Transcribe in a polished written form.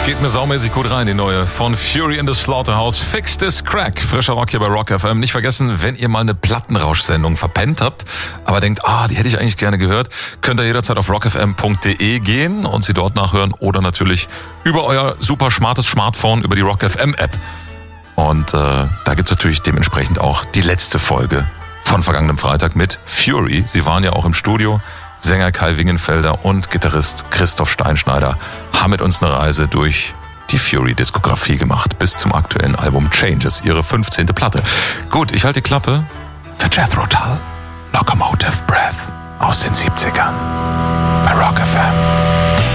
Geht mir saumäßig gut rein, die neue von Fury in the Slaughterhouse. Fix This Crack. Frischer Rock hier bei Rock FM. Nicht vergessen, wenn ihr mal eine Plattenrausch-Sendung verpennt habt, aber denkt, die hätte ich eigentlich gerne gehört, könnt ihr jederzeit auf rockfm.de gehen und sie dort nachhören oder natürlich über euer super smartes Smartphone über die Rock FM App. Und da gibt's natürlich dementsprechend auch die letzte Folge von vergangenem Freitag mit Fury. Sie waren ja auch im Studio. Sänger Kai Wingenfelder und Gitarrist Christoph Steinschneider haben mit uns eine Reise durch die Fury-Diskografie gemacht, bis zum aktuellen Album Changes, ihre 15. Platte. Gut, ich halte die Klappe für Jethro Tull, Locomotive Breath aus den 70ern bei Rock FM.